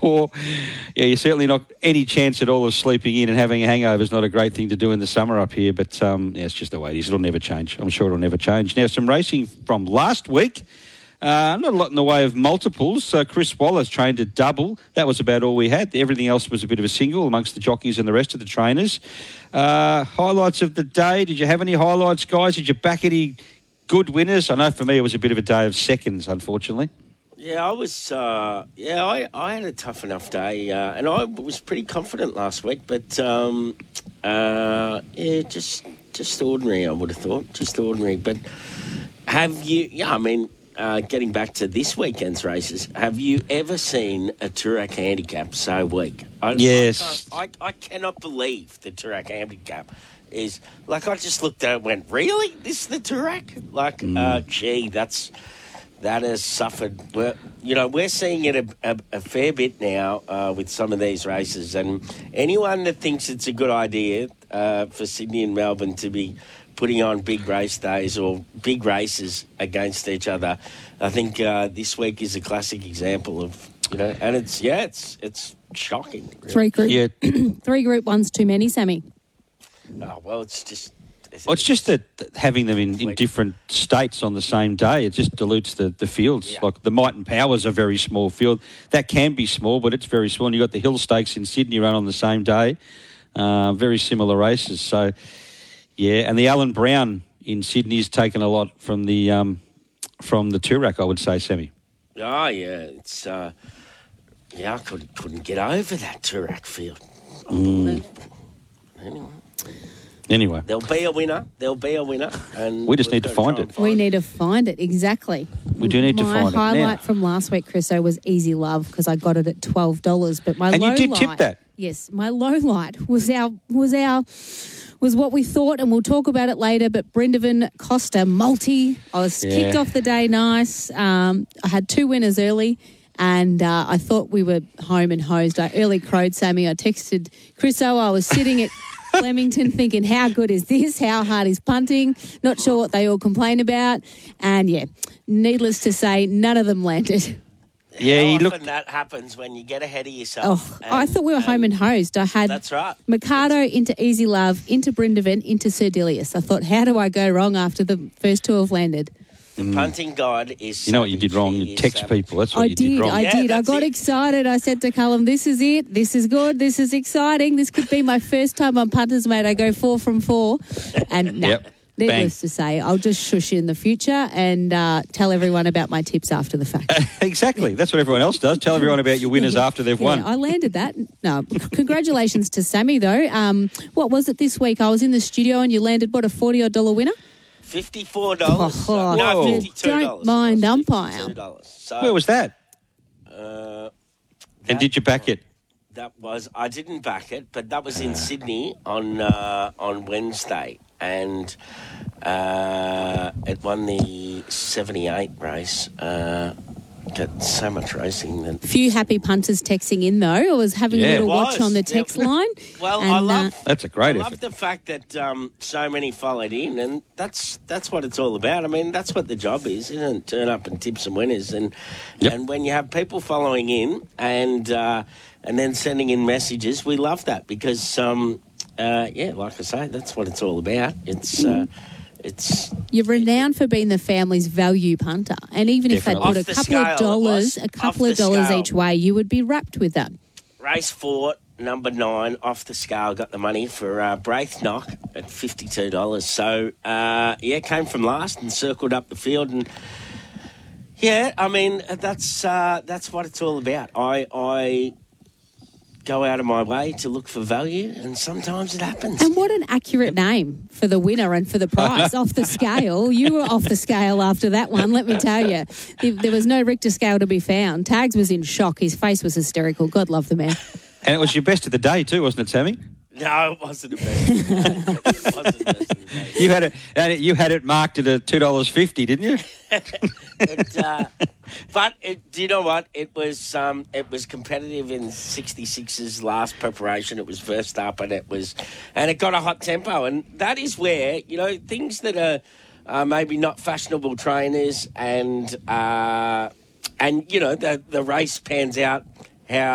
before. Yeah, you're certainly not any chance at all of sleeping in, and having a hangover is not a great thing to do in the summer up here. But it's just the way it is. It'll never change. I'm sure it'll never change. Now, some racing from last week. Not a lot in the way of multiples. Chris Wallace trained a double. That was about all we had. Everything else was a bit of a single amongst the jockeys and the rest of the trainers. Highlights of the day. Did you have any highlights, guys? Did you back any good winners? I know for me it was a bit of a day of seconds, unfortunately. Yeah, I was. I had a tough enough day, and I was pretty confident last week. But just ordinary. I would have thought, just ordinary. But have you? Yeah, I mean. Getting back to this weekend's races, have you ever seen a Toorak handicap so weak? Yes. I cannot believe the Toorak handicap is... Like, I just looked at it and went, really? This is the Toorak? Like, that has suffered... We're seeing it a fair bit now with some of these races, and anyone that thinks it's a good idea for Sydney and Melbourne to be putting on big race days or big races against each other, I think this week is a classic example of, and it's shocking. Really. Three Group 1's too many, Sammy. Oh, well, it's just... It's just that having them in different states on the same day, it just dilutes the fields. Yeah. Like the Might and Power's a very small field. That can be small, but it's very small. And you've got the Hill Stakes in Sydney run on the same day. Very similar races. So... Yeah, and the Alan Brown in Sydney's taken a lot from the Toorak, I would say, Sammy. Oh, yeah. It's I couldn't get over that Toorak field. Anyway. There'll be a winner. And we just need to find it. We need to find it, exactly. We do need to find it. My highlight from last week, Chriso, was Easy Love because I got it at $12. But my and low you did light, tip that? Yes, my low light was what we thought, and we'll talk about it later, but Brindavan Costa multi. I was kicked off the day nice. I had two winners early, and I thought we were home and hosed. I early crowed Sammy. I texted Chriso. I was sitting at Flemington thinking, how good is this? How hard is punting? Not sure what they all complain about. And, needless to say, none of them landed. Yeah, How often that happens when you get ahead of yourself. I thought we were home and hosed. I had that's right. Mikado into Easy Love, into Brindavan, into Sir Dilius. I thought, how do I go wrong after the first two have landed? The punting guide is... You know what you did wrong? You text people. That's what you did wrong. I did. I got excited. I said to Callum, this is it. This is good. This is exciting. This could be my first time on Punters Mate. I go 4 from 4. And no. Yep. Needless to say, I'll just shush you in the future and tell everyone about my tips after the fact. Exactly. That's what everyone else does. Tell everyone about your winners after they've won. I landed that. No, congratulations to Sammy, though. What was it this week? I was in the studio and you landed, what, a $40-odd winner? $54. No, $52. Don't mind umpire. So, where was that? And did you back it? I didn't back it, but that was in Sydney on Wednesday. And it won the 78 race. Got so much racing. A few happy punters texting in, though. I was having a little watch on the text line. Well, and, that's a great effort. I love the fact that so many followed in, and that's what it's all about. I mean, that's what the job is, isn't it? Turn up and tip some winners. And when you have people following in and then sending in messages, we love that because... like I say, that's what it's all about. It's you're renowned for being the family's value punter, and even if they put a couple of dollars each way, you would be wrapped with that. Race 4, number 9, off the scale, got the money for Braithnock at $52. So came from last and circled up the field, and I mean that's what it's all about. I go out of my way to look for value, and sometimes it happens. And what an accurate name for the winner and for the prize. Off the scale. You were off the scale after that one, let me tell you. There was no Richter scale to be found. Tags was in shock. His face was hysterical. God love the man. And it was your best of the day too, wasn't it, Sammy? No, it wasn't a best. It wasn't a best of the day. You had it marked at $2.50, didn't you? But do you know what? It was competitive in 66's last preparation. It was first up, and it got a hot tempo, and that is where things that are maybe not fashionable trainers, and the race pans out how